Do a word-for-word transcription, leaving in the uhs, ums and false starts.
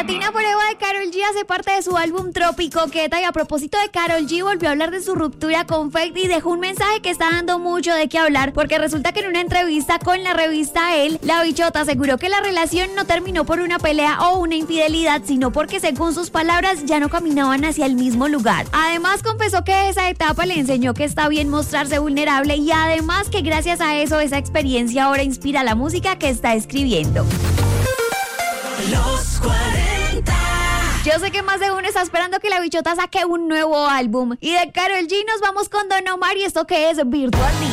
Latina Forever de Karol G hace parte de su álbum Tropicoqueta, y a propósito de Karol G, volvió a hablar de su ruptura con Feid y dejó un mensaje que está dando mucho de qué hablar, porque resulta que en una entrevista con la revista Elle, la bichota aseguró que la relación no terminó por una pelea o una infidelidad, sino porque, según sus palabras, ya no caminaban hacia el mismo lugar. Además, confesó que esa etapa le enseñó que está bien mostrarse vulnerable, y además que gracias a eso, esa experiencia ahora inspira la música que está escribiendo. Los cuarenta. Yo sé que más de uno está esperando que la bichota saque un nuevo álbum. Y de Karol G nos vamos con Don Omar y esto que es Virtual Día.